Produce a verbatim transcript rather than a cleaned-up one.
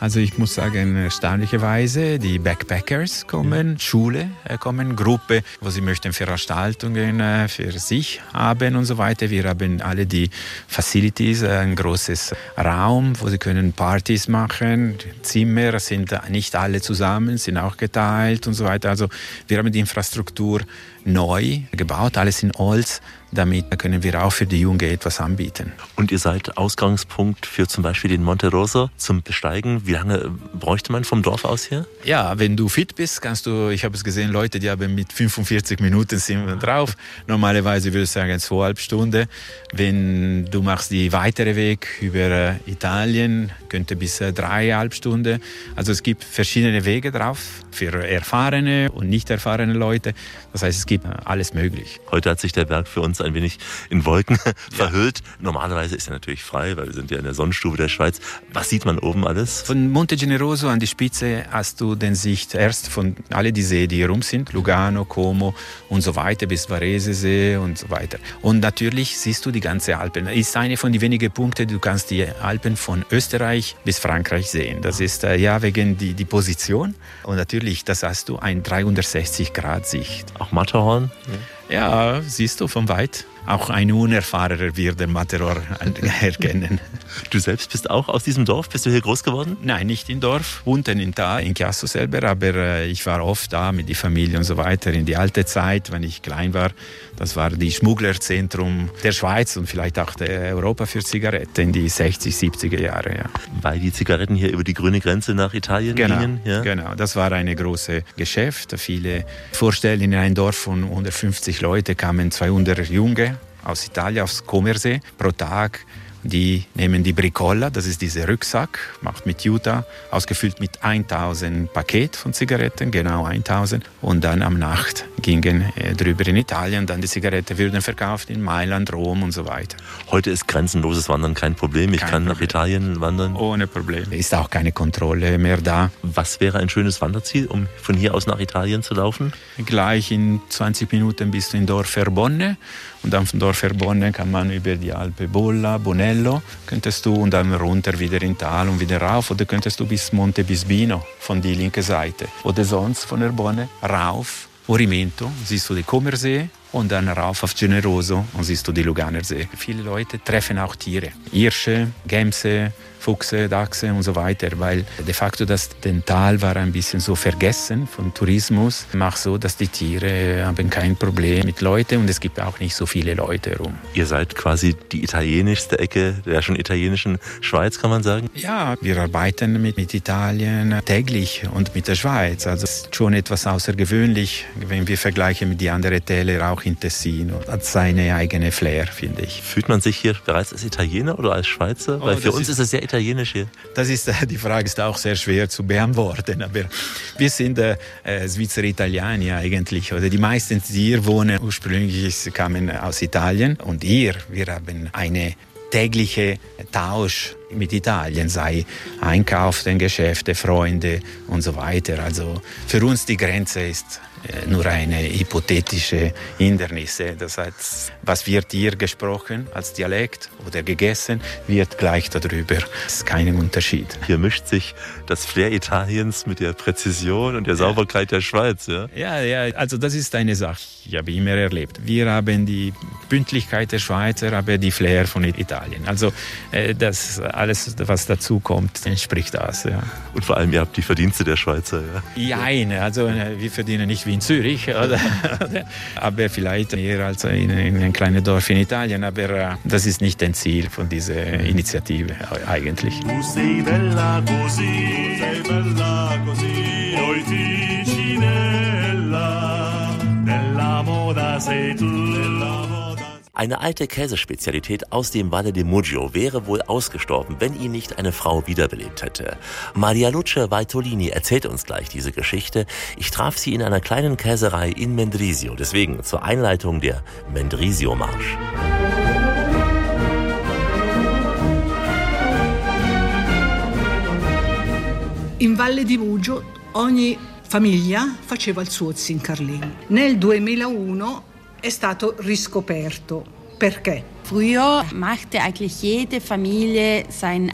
Also ich muss sagen, erstaunlicherweise, die Backpackers kommen, Schule äh, kommen, Gruppe, wo sie möchten Veranstaltungen äh, für sich haben und so weiter. Wir haben alle die Facilities, äh, ein großes Raum, wo sie können Partys machen. Zimmer sind nicht alle zusammen, sind auch geteilt und so weiter. Also wir haben die Infrastruktur neu gebaut, alles in Holz. Damit können wir auch für die Jungen etwas anbieten. Und ihr seid Ausgangspunkt für zum Beispiel den Monte Rosa zum Besteigen. Wie lange bräuchte man vom Dorf aus hier? Ja, wenn du fit bist, kannst du, ich habe es gesehen, Leute, die haben mit fünfundvierzig Minuten sind drauf. Normalerweise würde ich sagen zweieinhalb Stunden. Wenn du machst die weitere Weg über Italien, könnte bis dreieinhalb Stunden. Also es gibt verschiedene Wege drauf für erfahrene und nicht erfahrene Leute. Das heißt, es gibt alles möglich. Heute hat sich der Berg für uns ein wenig in Wolken verhüllt. Normalerweise ist er natürlich frei, weil wir sind ja in der Sonnenstube der Schweiz. Was sieht man oben alles? Von Monte Generoso an die Spitze hast du den Sicht erst von alle die Seen, die hier rum sind, Lugano, Como und so weiter, bis Varesesee und so weiter. Und natürlich siehst du die ganze Alpen. Ist eine von den wenigen Punkten, du kannst die Alpen von Österreich bis Frankreich sehen. Das ist äh, ja wegen die, die Position. Und natürlich, das hast du ein dreihundertsechzig Grad Sicht. Auch Matterhorn? Ja, siehst du von weit. Auch ein Unerfahrener wird den Matterhorn erkennen. Du selbst bist auch aus diesem Dorf? Bist du hier groß geworden? Nein, nicht im Dorf, unten in Tal, in Chiasso selber, aber äh, ich war oft da mit der Familie und so weiter. In die alte Zeit, wenn ich klein war, das war die Schmugglerzentrum der Schweiz und vielleicht auch der Europa für Zigaretten in die sechzig, siebziger Jahre. Ja. Weil die Zigaretten hier über die grüne Grenze nach Italien genau, gingen? Ja? Genau, das war ein großes Geschäft. Viele vorstellen, in ein Dorf von hundertfünfzig Leuten kamen zweihundert Junge aus Italien, aus Comersee, pro Tag. Die nehmen die Bricola, das ist dieser Rucksack, macht mit Jutta, ausgefüllt mit tausend Paket von Zigaretten, genau tausend. Und dann am Nacht gingen äh, drüber in Italien, dann die Zigaretten würden verkauft in Mailand, Rom und so weiter. Heute ist grenzenloses Wandern kein Problem. Ich kein kann Problem. Nach Italien wandern. Ohne Problem. Ist auch keine Kontrolle mehr da. Was wäre ein schönes Wanderziel, um von hier aus nach Italien zu laufen? Gleich in zwanzig Minuten bist du in Dorf Verbonne. Und dann von Dorf Verbonne kann man über die Alpe Bolla, Bonello, könntest du und dann runter wieder in Tal und wieder rauf. Oder könntest du bis Monte Bisbino von die linke Seite. Oder sonst von Verbonne rauf, Orimento, siehst du die Comersee. Und dann rauf auf Generoso und siehst du die Luganersee. Viele Leute treffen auch Tiere. Hirsche, Gämse, Füchse, Dachse und so weiter, weil de facto das den Tal war ein bisschen so vergessen von Tourismus. Macht so, dass die Tiere haben kein Problem mit Leuten und es gibt auch nicht so viele Leute herum. Ihr seid quasi die italienischste Ecke der schon italienischen Schweiz, kann man sagen? Ja, wir arbeiten mit, mit Italien täglich und mit der Schweiz. Also es ist schon etwas außergewöhnlich, wenn wir vergleichen mit den anderen Tälern, auch in Tessin. Hat seine eigene Flair, finde ich. Fühlt man sich hier bereits als Italiener oder als Schweizer? Weil oh, für uns ist es sehr italienisch hier. Das ist, die Frage ist auch sehr schwer zu beantworten. Aber wir sind äh, Schweizer Italiener eigentlich. Oder die meisten, die hier wohnen, ursprünglich kamen aus Italien. Und hier, wir haben eine tägliche Tausch mit Italien, sei Einkauf, Geschäfte, Freunde und so weiter. Also für uns die Grenze ist nur eine hypothetische Hindernis. Das heißt, was wird hier gesprochen als Dialekt oder gegessen, wird gleich darüber. Es ist kein Unterschied. Hier mischt sich das Flair Italiens mit der Präzision und der Sauberkeit der Schweiz. Ja, ja, ja, also das ist eine Sache, ich habe immer erlebt. Wir haben die Pünktlichkeit der Schweizer, aber die Flair von Italien. Also das alles, was dazu kommt, entspricht das. Ja. Und vor allem, ihr habt die Verdienste der Schweizer. Ja, ja, also wir verdienen nicht wie in Zürich, oder? aber vielleicht eher als in, in einem kleinen Dorf in Italien, aber das ist nicht das Ziel von dieser Initiative eigentlich. Tu sei bella così, sei bella così, oi Ticinella, nella moda sei tu, nella moda. Eine alte Käsespezialität aus dem Valle di Mugio wäre wohl ausgestorben, wenn ihn nicht eine Frau wiederbelebt hätte. Maria Luce Vaitolini erzählt uns gleich diese Geschichte. Ich traf sie in einer kleinen Käserei in Mendrisio, deswegen zur Einleitung der Mendrisio-Marsch. In Valle di Mugio ogni famiglia faceva il suo Zincarlin. Nel duemilauno è stato riscoperto. Perché? Früher machte eigentlich jede Familie sein